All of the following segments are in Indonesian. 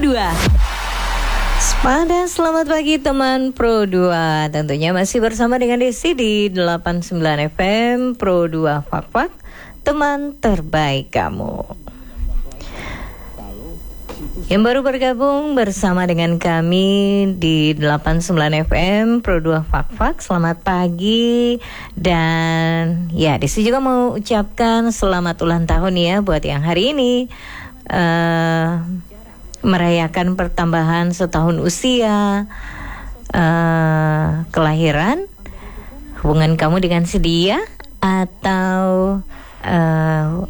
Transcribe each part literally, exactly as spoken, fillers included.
dua. Pada selamat pagi teman Pro dua. Tentunya masih bersama dengan Desi di delapan puluh sembilan F M Pro dua Fak Fak, teman terbaik kamu. Yang baru bergabung bersama dengan kami di delapan puluh sembilan F M Pro dua Fak Fak, selamat pagi. Dan ya, Desi juga mau ucapkan selamat ulang tahun ya buat yang hari ini uh, merayakan pertambahan setahun usia, uh, kelahiran. Hubungan kamu dengan si dia atau uh,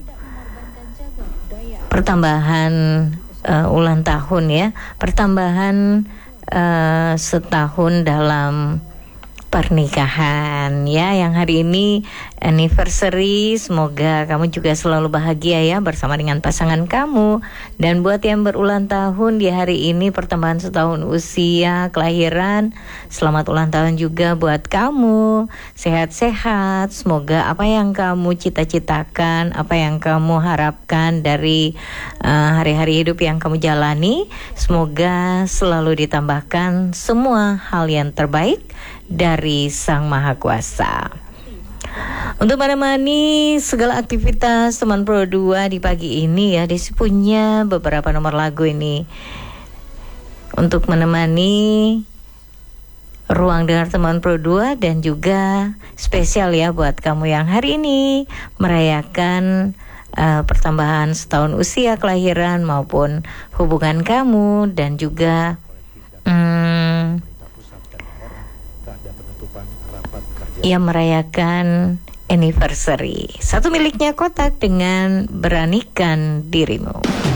pertambahan uh, ulang tahun ya, pertambahan uh, setahun dalam pernikahan ya, yang hari ini anniversary. Semoga kamu juga selalu bahagia ya bersama dengan pasangan kamu. Dan buat yang berulang tahun di hari ini, pertambahan setahun usia, kelahiran, selamat ulang tahun juga buat kamu. Sehat-sehat, semoga apa yang kamu cita-citakan, apa yang kamu harapkan dari uh, hari-hari hidup yang kamu jalani, semoga selalu ditambahkan semua hal yang terbaik dari Sang Maha Kuasa. Untuk menemani segala aktivitas teman Pro dua di pagi ini ya, Desi punya beberapa nomor lagu ini untuk menemani ruang dengar teman Pro dua, dan juga spesial ya buat kamu yang hari ini merayakan uh, pertambahan setahun usia, kelahiran maupun hubungan kamu, dan juga hmm, yang merayakan anniversary. Satu miliknya Kotak dengan Beranikan Dirimu.